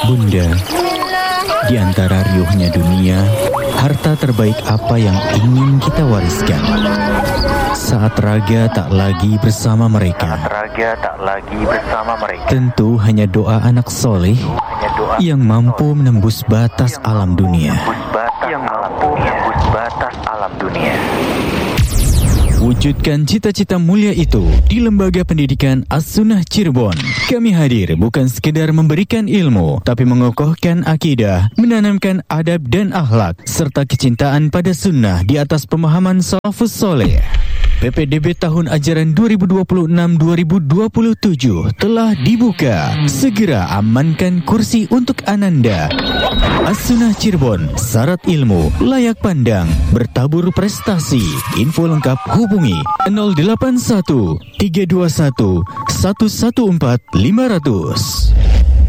Bunda, di antara riuhnya dunia, harta terbaik apa yang ingin kita wariskan? Saat raga tak lagi bersama mereka, tentu hanya doa anak soleh yang mampu menembus batas alam dunia. Wujudkan cita-cita mulia itu di Lembaga Pendidikan As-Sunnah Cirebon. Kami hadir bukan sekedar memberikan ilmu, tapi mengokohkan akidah, menanamkan adab dan akhlak, serta kecintaan pada sunnah di atas pemahaman salafus soleh. PPDB tahun ajaran 2026-2027 telah dibuka. Segera amankan kursi untuk Ananda. As-Sunnah Cirebon, syarat ilmu, layak pandang, bertabur prestasi. Info lengkap hubungi 081 321 114 500.